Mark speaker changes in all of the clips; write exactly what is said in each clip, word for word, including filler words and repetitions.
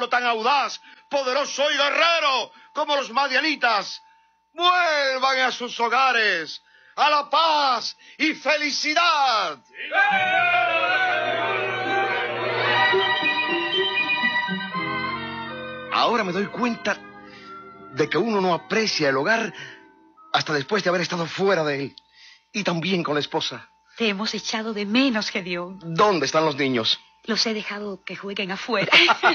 Speaker 1: pueblo tan audaz, poderoso y guerrero como los madianitas vuelvan a sus hogares, a la paz y felicidad. Ahora me doy cuenta de que uno no aprecia el hogar hasta después de haber estado fuera de él. Y también con la esposa.
Speaker 2: Te hemos echado de menos, Gedeón.
Speaker 1: ¿Dónde están los niños?
Speaker 2: Los he dejado que jueguen afuera.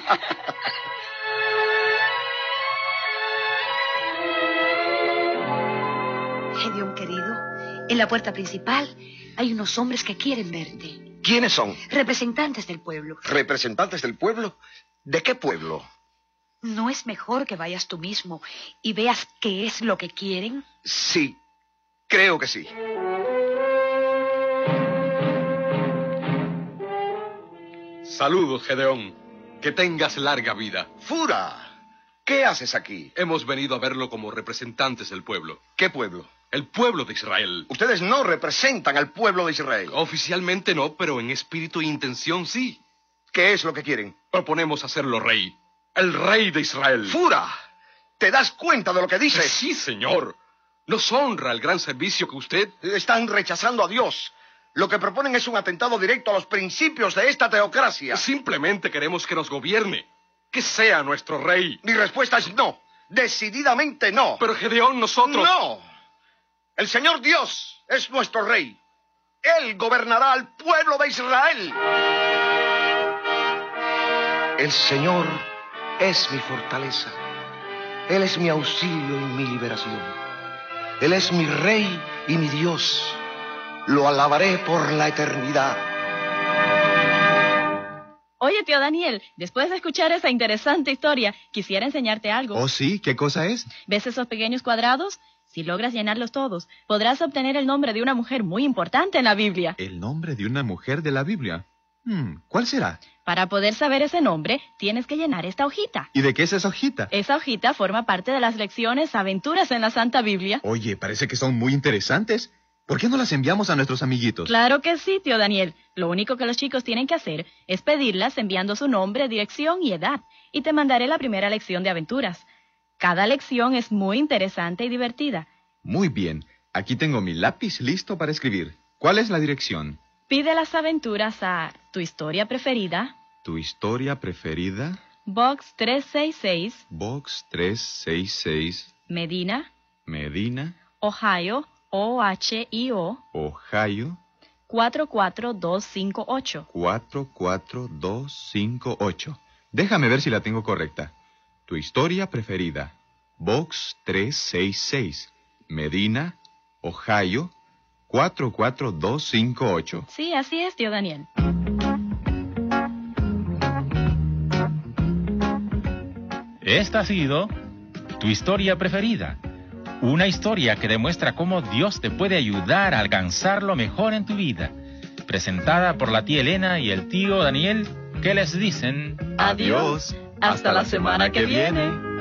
Speaker 2: Gedeón, querido, en la puerta principal hay unos hombres que quieren verte.
Speaker 1: ¿Quiénes son?
Speaker 2: Representantes del pueblo.
Speaker 1: ¿Representantes del pueblo? ¿De qué pueblo?
Speaker 2: ¿No es mejor que vayas tú mismo y veas qué es lo que quieren?
Speaker 1: Sí, creo que sí.
Speaker 3: Saludos, Gedeón. Que tengas larga vida.
Speaker 1: Fura, ¿qué haces aquí?
Speaker 3: Hemos venido a verlo como representantes del pueblo.
Speaker 1: ¿Qué pueblo?
Speaker 3: El pueblo de Israel.
Speaker 1: Ustedes no representan al pueblo de Israel.
Speaker 3: Oficialmente no, pero en espíritu e intención sí.
Speaker 1: ¿Qué es lo que quieren?
Speaker 3: Proponemos hacerlo rey. El rey de Israel.
Speaker 1: ¡Fura! ¿Te das cuenta de lo que dices?
Speaker 3: Sí, señor. Nos honra el gran servicio que usted...
Speaker 1: Están rechazando a Dios. Lo que proponen es un atentado directo a los principios de esta teocracia.
Speaker 3: Simplemente queremos que nos gobierne. Que sea nuestro rey.
Speaker 1: Mi respuesta es no. Decididamente no.
Speaker 3: Pero Gedeón, nosotros...
Speaker 1: ¡No! El Señor Dios es nuestro rey. Él gobernará al pueblo de Israel. El Señor es mi fortaleza. Él es mi auxilio y mi liberación. Él es mi rey y mi Dios. Lo alabaré por la eternidad.
Speaker 4: Oye, tío Daniel, después de escuchar esa interesante historia, quisiera enseñarte algo.
Speaker 5: ¿Oh, sí? ¿Qué cosa es?
Speaker 4: ¿Ves esos pequeños cuadrados? Si logras llenarlos todos, podrás obtener el nombre de una mujer muy importante en la Biblia.
Speaker 5: ¿El nombre de una mujer de la Biblia? Hmm, ¿cuál será?
Speaker 4: Para poder saber ese nombre, tienes que llenar esta hojita.
Speaker 5: ¿Y de qué es esa hojita?
Speaker 4: Esa hojita forma parte de las lecciones Aventuras en la Santa Biblia.
Speaker 5: Oye, parece que son muy interesantes. ¿Por qué no las enviamos a nuestros amiguitos?
Speaker 4: Claro que sí, tío Daniel. Lo único que los chicos tienen que hacer es pedirlas enviando su nombre, dirección y edad. Y te mandaré la primera lección de aventuras. Cada lección es muy interesante y divertida.
Speaker 5: Muy bien. Aquí tengo mi lápiz listo para escribir. ¿Cuál es la dirección?
Speaker 4: Pide las aventuras a Tu Historia Preferida.
Speaker 5: Tu Historia Preferida.
Speaker 4: Box trescientos sesenta y seis.
Speaker 5: Box trescientos sesenta y seis.
Speaker 4: Medina.
Speaker 5: Medina.
Speaker 4: Ohio. O H I O.
Speaker 5: Ohio.
Speaker 4: cuatro cuatro dos cinco ocho.
Speaker 5: cuatro cuatro dos cinco ocho. Déjame ver si la tengo correcta. Tu Historia Preferida. Box trescientos sesenta y seis. Medina, Ohio, cuatro cuatro dos cinco ocho.
Speaker 4: Sí, así es, tío Daniel.
Speaker 6: Esta ha sido Tu Historia Preferida. Una historia que demuestra cómo Dios te puede ayudar a alcanzar lo mejor en tu vida. Presentada por la tía Elena y el tío Daniel, que les dicen...
Speaker 4: Adiós. Hasta, Hasta la semana que viene.